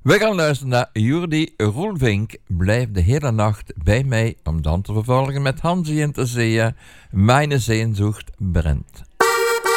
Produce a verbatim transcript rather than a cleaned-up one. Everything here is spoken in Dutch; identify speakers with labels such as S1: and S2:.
S1: We gaan luisteren naar Jordi Roelvink. Blijf de hele nacht bij mij om dan te vervolgen met Hansie en te zeeën. Mijn zeenzocht brennt.